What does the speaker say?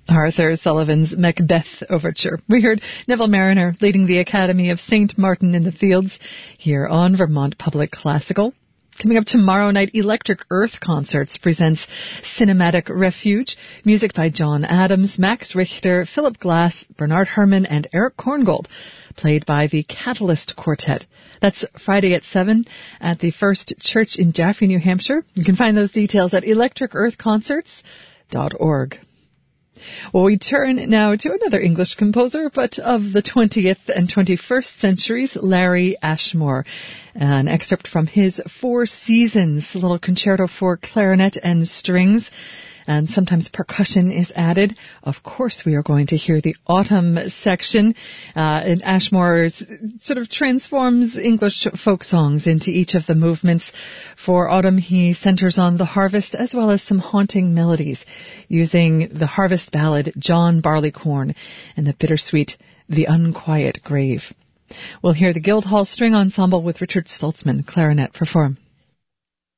Arthur Sullivan's Macbeth Overture. We heard Neville Marriner leading the Academy of St. Martin in the Fields here on Vermont Public Classical. Coming up tomorrow night, Electric Earth Concerts presents Cinematic Refuge, music by John Adams, Max Richter, Philip Glass, Bernard Herrmann, and Eric Korngold, played by the Catalyst Quartet. That's Friday at 7 at the First Church in Jaffrey, New Hampshire. You can find those details at electricearthconcerts.org. Well, we turn now to another English composer, but of the 20th and 21st centuries, Larry Ashmore. An excerpt from his Four Seasons, a little concerto for clarinet and strings, and sometimes percussion is added. Of course, we are going to hear the autumn section. And Ashmore sort of transforms English folk songs into each of the movements. For autumn, he centers on the harvest as well as some haunting melodies, using the harvest ballad John Barleycorn and the bittersweet The Unquiet Grave. We'll hear the Guildhall String Ensemble with Richard Stoltzman, clarinet, perform.